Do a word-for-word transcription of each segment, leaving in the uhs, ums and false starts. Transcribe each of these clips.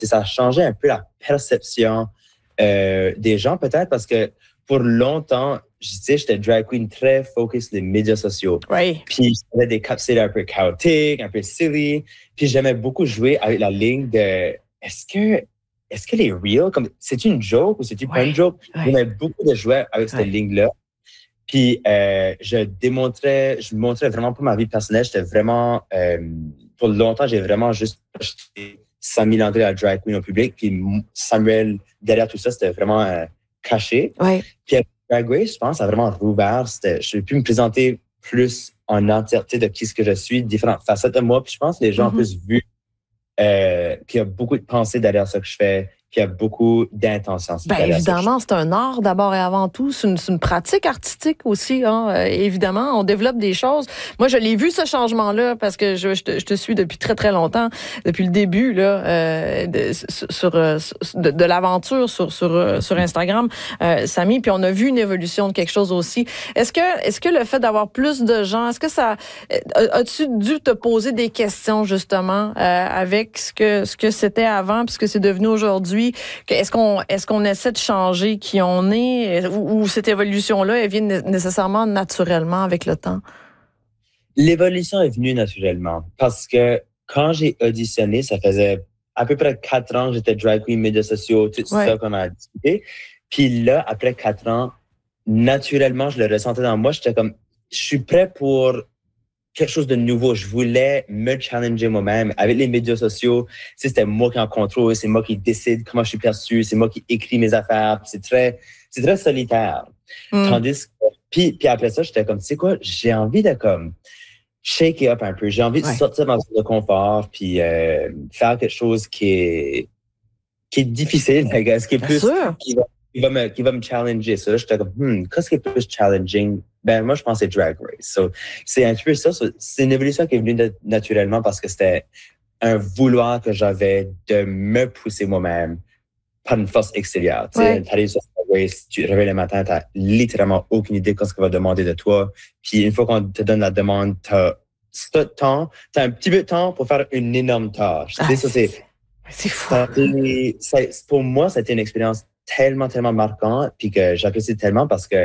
ça a changé un peu la perception euh, des gens, peut-être, parce que pour longtemps, je sais, j'étais drag queen très focus sur les médias sociaux. Oui. Puis j'avais des capsules un peu chaotiques, un peu silly. Puis j'aimais beaucoup jouer avec la ligne de est-ce que est-ce qu'elle est real? Comme, c'est une joke ou c'est-tu pas une joke? Oui. J'aimais beaucoup de jouer avec cette oui. ligne-là. Puis euh, je démontrais, je montrais vraiment pas ma vie personnelle. J'étais vraiment, euh, pour longtemps, j'ai vraiment juste acheté Samy Landry, la drag queen au public. Puis Samuel, derrière tout ça, c'était vraiment euh, caché. Oui. Puis Drag Race, je pense, ça a vraiment rouvert. Je vais pu me présenter plus en entièreté de qui ce que je suis, différentes facettes de moi. Puis je pense que les gens ont Mm-hmm. plus vu euh, qu'il y a beaucoup de pensées derrière ce que je fais, qu'il y a beaucoup d'intentions. Ben évidemment, c'est un art d'abord et avant tout. C'est une, c'est une pratique artistique aussi. Hein. Euh, évidemment, on développe des choses. Moi, je l'ai vu ce changement-là parce que je, je, te, je te suis depuis très très longtemps, depuis le début là, euh, de, sur de, de l'aventure sur sur sur Instagram, euh, Samy. Puis on a vu une évolution de quelque chose aussi. Est-ce que est-ce que le fait d'avoir plus de gens, est-ce que ça, as-tu dû te poser des questions justement euh, avec ce que ce que c'était avant puis ce que c'est devenu aujourd'hui? Est-ce qu'on, est-ce qu'on essaie de changer qui on est ou, ou cette évolution-là, elle vient nécessairement naturellement avec le temps? L'évolution est venue naturellement parce que quand j'ai auditionné, ça faisait à peu près quatre ans que j'étais drag queen, médias sociaux, tout ouais. ça qu'on a discuté. Puis là, après quatre ans, naturellement, je le ressentais dans moi. J'étais comme, je suis prêt pour quelque chose de nouveau. Je voulais me challenger moi-même. Avec les médias sociaux, c'était moi qui en contrôle, c'est moi qui décide comment je suis perçu, c'est moi qui écris mes affaires. C'est très, c'est très solitaire. Mm. Tandis que, puis, puis après ça, j'étais comme, tu sais quoi, j'ai envie de comme shake it up un peu. J'ai envie ouais. de sortir de ma zone de confort, puis euh, faire quelque chose qui est qui est difficile, I guess, qui est plus qui va, qui va me qui va me challenger. Ça, j'étais comme, hmm, qu'est-ce qui est plus challenging? Ben, moi, je pense que c'est Drag Race. So, c'est un peu ça. C'est une évolution qui est venue de, naturellement parce que c'était un vouloir que j'avais de me pousser moi-même par une force extérieure. Ouais. Tu sais, sur Drag Race, tu te réveilles le matin, tu n'as littéralement aucune idée de ce qu'on va demander de toi. Puis une fois qu'on te donne la demande, tu as ce temps, tu as un petit peu de temps pour faire une énorme tâche. Ah, tu sais, ça, c'est, c'est fou. Ça, pour moi, ça a été une expérience tellement, tellement marquante puis que j'apprécie tellement parce que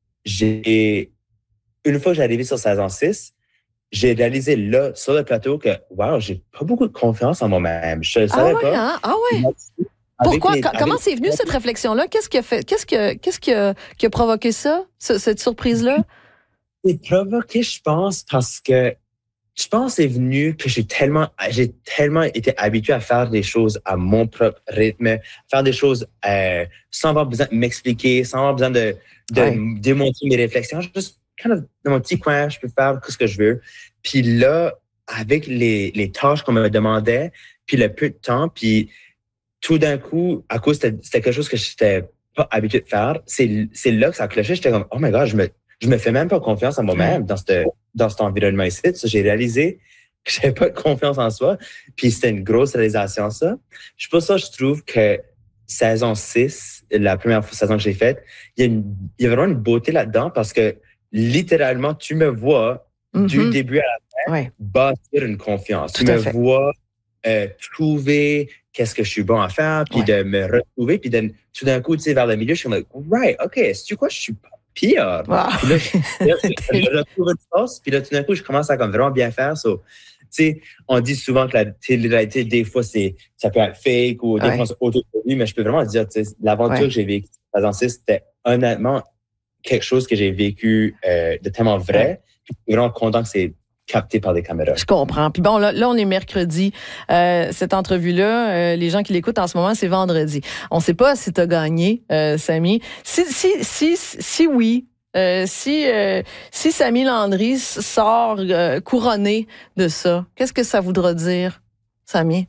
j'ai, une fois que j'ai arrivé sur saison six, j'ai réalisé là, sur le plateau, que, wow, j'ai pas beaucoup de confiance en moi-même. Je ne savais ah ouais, pas. Hein? Ah ouais? Pourquoi? Les, Comment avec... c'est venu cette réflexion-là? Qu'est-ce qui a fait, qu'est-ce qui a, qu'est-ce qui a, qui a provoqué ça, cette surprise-là? C'est provoqué, je pense, parce que je pense que c'est venu que j'ai tellement, j'ai tellement été habitué à faire des choses à mon propre rythme, faire des choses euh, sans avoir besoin de m'expliquer, sans avoir besoin de, de ouais. démontrer mes réflexions. Juste kind of, dans mon petit coin, je peux faire ce que je veux. Puis là, avec les, les tâches qu'on me demandait, puis le peu de temps, puis tout d'un coup, à cause c'était, c'était quelque chose que je n'étais pas habitué de faire, c'est, c'est là que ça a cloché. J'étais comme, oh my God, je me, je me fais même pas confiance en moi-même ouais. dans ce dans cet environnement ici. Ça, j'ai réalisé que j'avais pas de confiance en soi. Puis c'était une grosse réalisation, ça. C'est pour ça que je trouve que saison six, la première saison que j'ai faite, il y a, une, il y a vraiment une beauté là-dedans parce que littéralement, tu me vois mm-hmm. du début à la fin ouais. bâtir une confiance. Tout tu me fait. vois euh, trouver qu'est-ce que je suis bon à faire, puis ouais. de me retrouver, puis de, tout d'un coup, tu sais, vers le milieu, je suis comme, right, OK, c'est quoi, je suis pas pire. Wow. Puis là, je, je, je retrouve une force, puis là, tout d'un coup, je commence à comme vraiment bien faire. So, tu sais, on dit souvent que la télé-réalité, des fois, c'est, ça peut être fake ou des ouais. fois, c'est auto-produit, mais je peux vraiment dire, tu sais, l'aventure ouais. que j'ai vécue en saison six, c'était honnêtement quelque chose que j'ai vécu euh, de tellement vrai. Ouais. Puis je suis vraiment content que c'est capté par des caméras. Je comprends. Puis bon, là, là on est mercredi. Euh, cette entrevue-là, euh, les gens qui l'écoutent en ce moment, c'est vendredi. On ne sait pas si tu as gagné, euh, Samy. Si, si, si, si oui, euh, si, euh, si Samy Landry sort euh, couronné de ça, qu'est-ce que ça voudra dire, Samy?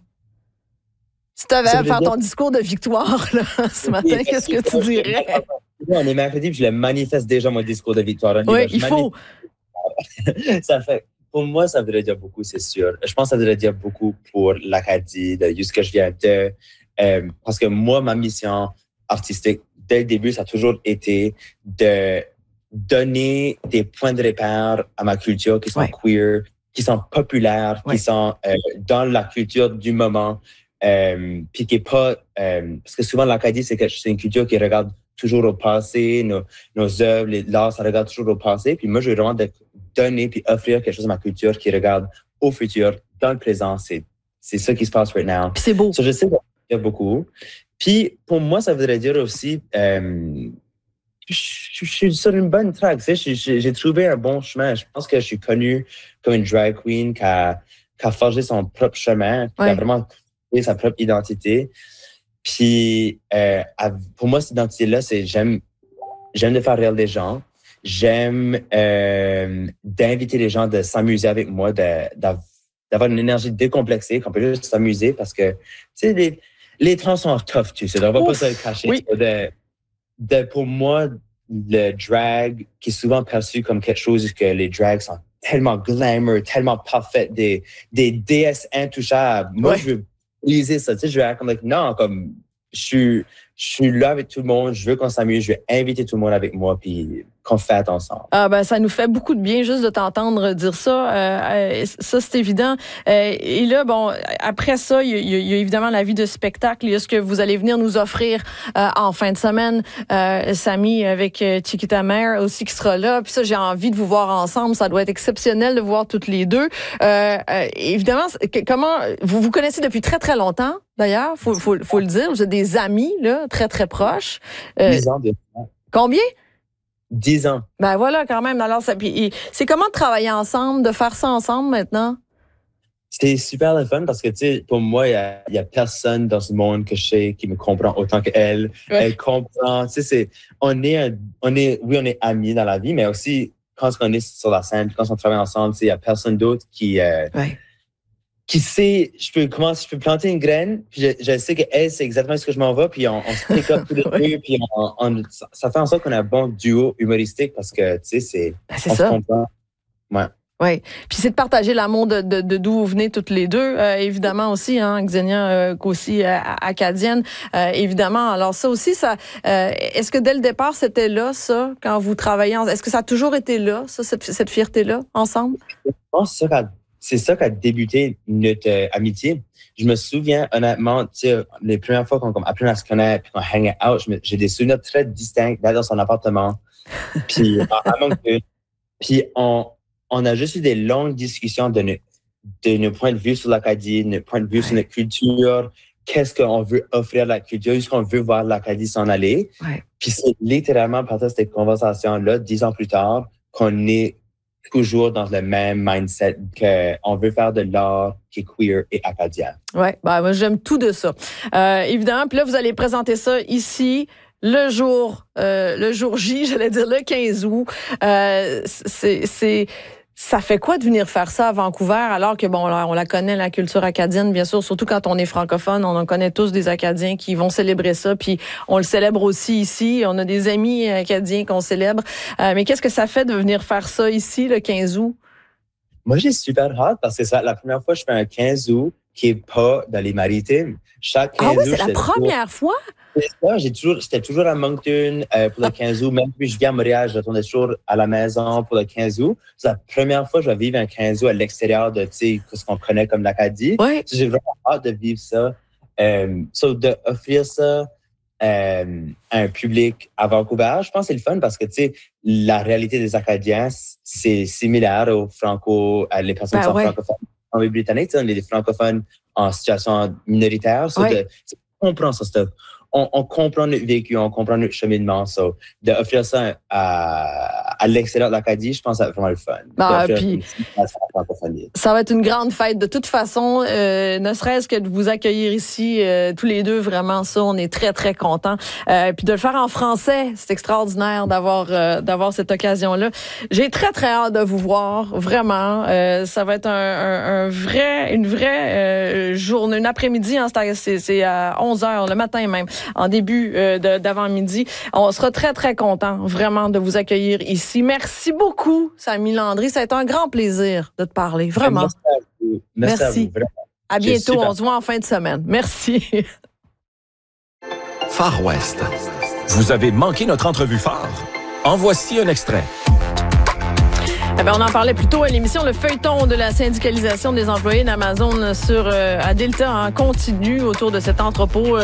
Si tu avais à faire ton discours de victoire là, ce matin, qu'est-ce que tu dirais? On est mercredi, puis je le manifeste déjà, mon discours de victoire. Oui, il faut. Ça fait... Pour moi, ça voudrait dire beaucoup, c'est sûr. Je pense que ça voudrait dire beaucoup pour l'Acadie, de ce que je viens de... Euh, parce que moi, ma mission artistique, dès le début, ça a toujours été de donner des points de repère à ma culture qui sont ouais. queer, qui sont populaires, ouais. qui sont euh, dans la culture du moment. euh, puis qui est pas... Euh, parce que souvent, l'Acadie, c'est, que, c'est une culture qui regarde toujours au passé, nos, nos œuvres, les, l'art, ça regarde toujours au passé. Puis moi, je veux vraiment de, donner puis offrir quelque chose à ma culture qui regarde au futur, dans le présent. C'est, c'est ça qui se passe right now. Puis c'est beau. So, je sais qu'il y a beaucoup. Puis pour moi, ça voudrait dire aussi... Euh, Je, je, je suis sur une bonne track, tu sais, j'ai, j'ai trouvé un bon chemin. Je pense que je suis connue comme une drag queen qui a, qui a forgé son propre chemin, qui ouais. a vraiment trouvé sa propre identité. Puis, euh, pour moi, cette identité-là, c'est j'aime, j'aime de faire rire les gens. J'aime euh, d'inviter les gens de s'amuser avec moi, de, d'avoir une énergie décomplexée, qu'on peut juste s'amuser parce que, tu sais, les, les trans sont tough, tu sais, on va Ouf, pas se le cacher. Oui. De, de, pour moi, le drag, qui est souvent perçu comme quelque chose que les drags sont tellement glamour, tellement parfait, des, des déesses intouchables. Moi, ouais. je veux briser ça, tu sais, je veux être comme, like, non, comme, je suis, je suis là avec tout le monde, je veux qu'on s'amuse, je veux inviter tout le monde avec moi, puis qu'on fête ensemble. Ah ben, ça nous fait beaucoup de bien juste de t'entendre dire ça. Euh, ça, c'est évident. Euh, et là, bon, après ça, il y, y, y a évidemment la vie de spectacle. Il y a ce que vous allez venir nous offrir euh, en fin de semaine. Euh, Samy avec euh, Chiquita Mare aussi qui sera là. Puis ça, j'ai envie de vous voir ensemble. Ça doit être exceptionnel de vous voir toutes les deux. Euh, euh, évidemment, comment vous vous connaissez depuis très, très longtemps, d'ailleurs. Faut, faut, faut le dire. Vous êtes des amis, là, très, très proches. Euh, Dix ans de Combien? Dix ans. Ben voilà, quand même. Alors, ça, puis, c'est comment de travailler ensemble, de faire ça ensemble maintenant? C'est super le fun parce que, tu sais, pour moi, il y a, y a personne dans ce monde que je sais qui me comprend autant qu'elle. Ouais. Elle comprend. Tu sais, c'est, on est, un, on est, oui, on est amis dans la vie, mais aussi, quand on est sur la scène, quand on travaille ensemble, tu sais, il y a personne d'autre qui, euh, ouais. qui sait, je peux commencer, je peux planter une graine, puis je, je sais qu'elle, c'est exactement ce que je m'en vais, puis on, on se pick up tous les deux, puis on, on, ça fait en sorte qu'on a un bon duo humoristique parce que, tu sais, c'est, ben, c'est on ça. se comprend. Ouais. Oui. Puis c'est de partager l'amour de, de, de d'où vous venez toutes les deux, euh, évidemment aussi, hein, Xenia euh, aussi euh, acadienne, euh, évidemment. Alors ça aussi, ça, euh, est-ce que dès le départ c'était là, ça, quand vous travaillez, en, est-ce que ça a toujours été là, ça, cette, cette fierté-là, ensemble? Je pense que ça c'est ça qui a débuté notre euh, amitié. Je me souviens, honnêtement, tu sais, les premières fois qu'on a appris à se connaître, puis qu'on hangait out, je me, j'ai des souvenirs très distincts là dans son appartement. Puis, à, à Moncton. Puis, on, on a juste eu des longues discussions de, nos, de nos points de vue sur l'Acadie, de nos points de vue sur notre culture, qu'est-ce qu'on veut offrir à la culture, où est-ce qu'on veut voir l'Acadie s'en aller. Ouais. Puis, c'est littéralement à partir de cette conversation-là, dix ans plus tard, qu'on est toujours dans le même mindset qu'on veut faire de l'art qui est queer et acadien. Oui, ben, moi, j'aime tout de ça. Euh, évidemment, puis là, vous allez présenter ça ici le jour, euh, le jour J, j'allais dire le quinze août. Euh, c'est, c'est, ça fait quoi de venir faire ça à Vancouver alors que, bon, on la connaît, la culture acadienne, bien sûr, surtout quand on est francophone, on en connaît tous des Acadiens qui vont célébrer ça, puis on le célèbre aussi ici. On a des amis acadiens qu'on célèbre. Euh, mais qu'est-ce que ça fait de venir faire ça ici le quinze août? Moi, j'ai super hâte parce que c'est la première fois que je fais un quinze août qui est pas dans les Maritimes. Chaque quinze ah oui, août, c'est la première toujours... fois? C'est ça, j'ai toujours, j'étais toujours à Moncton euh, pour le quinze août. Même puis je viens à Montréal, je retournais toujours à la maison pour le quinze août. C'est la première fois que je vais vivre un quinze août à l'extérieur de, tu sais, ce qu'on connaît comme l'Acadie. Ouais. J'ai vraiment hâte de vivre ça. Euh, so, d'offrir ça euh, à un public à Vancouver, je pense que c'est le fun parce que, tu sais, la réalité des Acadiens, c'est similaire aux franco, à les personnes ben qui sont ouais. francophones en Britannique, on est des francophones en situation minoritaire. So ouais. de, on comprend ça stuff. On, on comprend notre vécu, on comprend notre cheminement. So, d'offrir ça à, à l'extérieur de l'Acadie, je pense que ça va être vraiment le fun. Ah, puis, ça va être une grande fête. De toute façon, euh, ne serait-ce que de vous accueillir ici, euh, tous les deux, vraiment, ça, on est très, très contents. Euh, puis de le faire en français, c'est extraordinaire d'avoir euh, d'avoir cette occasion-là. J'ai très, très hâte de vous voir, vraiment. Euh, ça va être un, un, un vrai, une vraie euh, journée, une après-midi, hein, c'est, c'est à onze heures, le matin même, en début euh, de, d'avant-midi. On sera très, très contents, vraiment, de vous accueillir ici. Merci beaucoup, Samy Landry. Ça a été un grand plaisir de te parler, vraiment. Merci à vous. Merci. Merci. À vous, vraiment. À bientôt, on se voit en fin de semaine. Merci. Far West. Vous avez manqué notre entrevue phare? En voici un extrait. Eh bien, on en parlait plus tôt à l'émission. Le feuilleton de la syndicalisation des employés d'Amazon sur, euh, à Delta en continu autour de cet entrepôt